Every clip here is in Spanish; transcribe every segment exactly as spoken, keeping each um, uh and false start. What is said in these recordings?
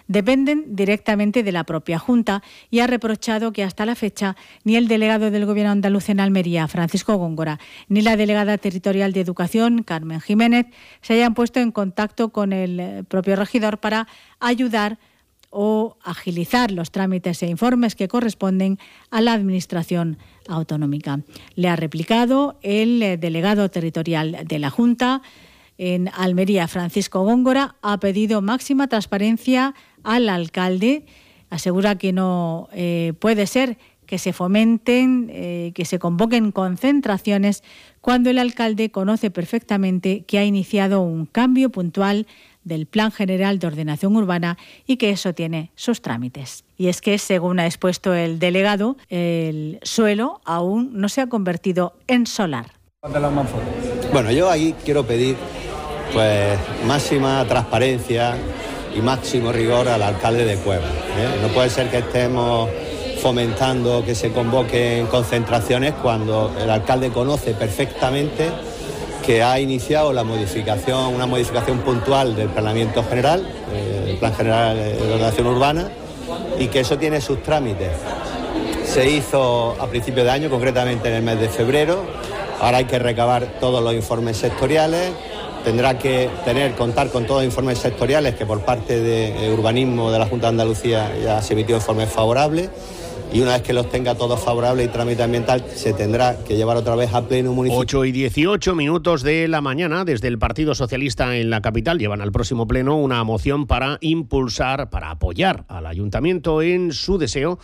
dependen directamente de la propia Junta y ha reprochado que hasta la fecha ni el delegado del Gobierno andaluz en Almería, Francisco Góngora, ni la delegada territorial de Educación, Carmen Jiménez, se hayan puesto en contacto con el propio regidor para ayudar o agilizar los trámites e informes que corresponden a la Administración autonómica. Le ha replicado el delegado territorial de la Junta en Almería, Francisco Góngora, ha pedido máxima transparencia al alcalde. Asegura que no eh, puede ser que se fomenten, eh, que se convoquen concentraciones cuando el alcalde conoce perfectamente que ha iniciado un cambio puntual del Plan General de Ordenación Urbana y que eso tiene sus trámites. Y es que, según ha expuesto el delegado, el suelo aún no se ha convertido en solar. Bueno, yo ahí quiero pedir pues máxima transparencia y máximo rigor al alcalde de Cuevas, ¿eh? No puede ser que estemos fomentando que se convoquen concentraciones cuando el alcalde conoce perfectamente que ha iniciado la modificación, una modificación puntual del planeamiento general, eh, el Plan General de Ordenación Urbana, y que eso tiene sus trámites. Se hizo a principios de año, concretamente en el mes de febrero. Ahora hay que recabar todos los informes sectoriales. Tendrá que tener, contar con todos los informes sectoriales, que por parte de urbanismo de la Junta de Andalucía ya se emitió informes favorables. Y una vez que los tenga todos favorables y trámite ambiental, se tendrá que llevar otra vez a pleno municipal. ocho y dieciocho minutos de la mañana, desde el Partido Socialista en la capital, llevan al próximo pleno una moción para impulsar, para apoyar al Ayuntamiento en su deseo,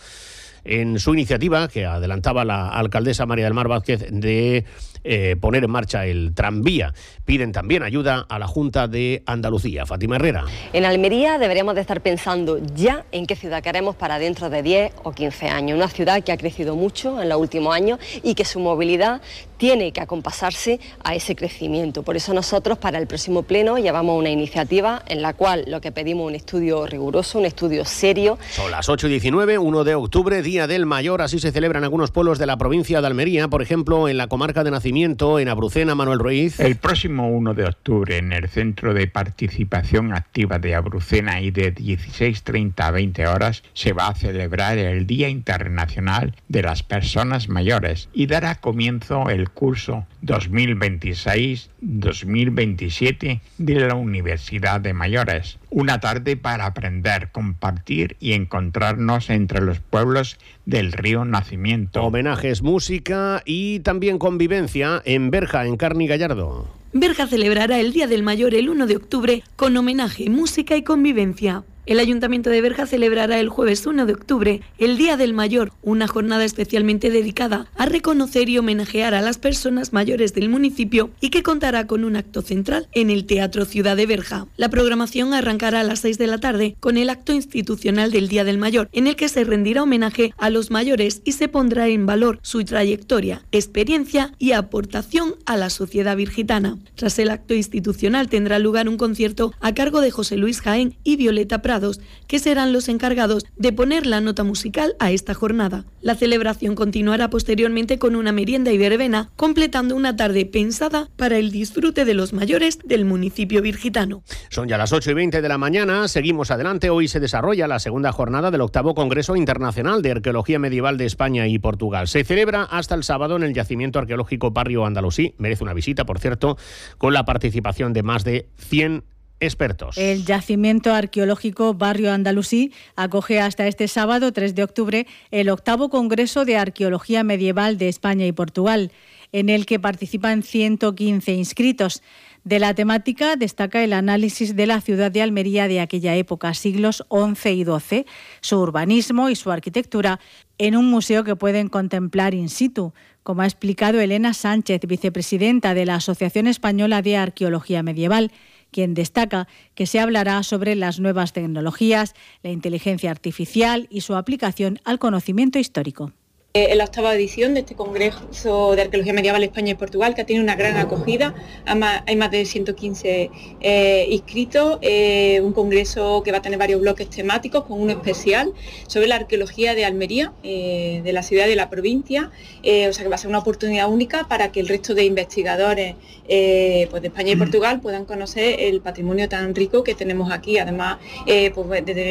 en su iniciativa, que adelantaba la alcaldesa María del Mar Vázquez, de eh, poner en marcha el tranvía. Piden también ayuda a la Junta de Andalucía. Fátima Herrera. En Almería deberíamos de estar pensando ya en qué ciudad queremos para dentro de diez o quince años. Una ciudad que ha crecido mucho en los últimos años y que su movilidad tiene que acompasarse a ese crecimiento. Por eso nosotros para el próximo pleno llevamos una iniciativa en la cual lo que pedimos es un estudio riguroso, un estudio serio. Son las ocho y diecinueve, primero de octubre, Día del Mayor. Así se celebra en algunos pueblos de la provincia de Almería, por ejemplo, en la comarca de Nacimiento, en Abrucena. Manuel Ruiz. El próximo primero de octubre, en el Centro de Participación Activa de Abrucena, y de dieciséis treinta a veinte horas, se va a celebrar el Día Internacional de las Personas Mayores y dará comienzo el curso dos mil veintiséis dos mil veintisiete de la Universidad de Mayores. Una tarde para aprender, compartir y encontrarnos entre los pueblos del río Nacimiento. Homenajes, música y también convivencia en Berja, en Carni Gallardo. Berja celebrará el Día del Mayor el primero de octubre con homenaje, música y convivencia. El Ayuntamiento de Berja celebrará el jueves primero de octubre el Día del Mayor, una jornada especialmente dedicada a reconocer y homenajear a las personas mayores del municipio y que contará con un acto central en el Teatro Ciudad de Berja. La programación arrancará a las seis de la tarde con el acto institucional del Día del Mayor, en el que se rendirá homenaje a los mayores y se pondrá en valor su trayectoria, experiencia y aportación a la sociedad virgitana. Tras el acto institucional tendrá lugar un concierto a cargo de José Luis Jaén y Violeta Prado, que serán los encargados de poner la nota musical a esta jornada. La celebración continuará posteriormente con una merienda y verbena, completando una tarde pensada para el disfrute de los mayores del municipio virgitano. Son ya las ocho y veinte de la mañana, seguimos adelante. Hoy se desarrolla la segunda jornada del octavo Congreso Internacional de Arqueología Medieval de España y Portugal. Se celebra hasta el sábado en el Yacimiento Arqueológico Barrio Andalusí. Merece una visita, por cierto, con la participación de más de cien expertos. El Yacimiento Arqueológico Barrio Andalusí acoge hasta este sábado, tres de octubre, el octavo Congreso de Arqueología Medieval de España y Portugal, en el que participan ciento quince inscritos. De la temática destaca el análisis de la ciudad de Almería de aquella época, siglos once y doce, su urbanismo y su arquitectura, en un museo que pueden contemplar in situ, como ha explicado Elena Sánchez, vicepresidenta de la Asociación Española de Arqueología Medieval, quien destaca que se hablará sobre las nuevas tecnologías, la inteligencia artificial y su aplicación al conocimiento histórico. En la octava edición de este Congreso de Arqueología Medieval España y Portugal, que tiene una gran acogida, hay más de ciento quince eh, inscritos, eh, un congreso que va a tener varios bloques temáticos, con uno especial sobre la arqueología de Almería, eh, de la ciudad y de la provincia, eh, o sea que va a ser una oportunidad única para que el resto de investigadores eh, pues de España y Portugal puedan conocer el patrimonio tan rico que tenemos aquí, además eh, pues desde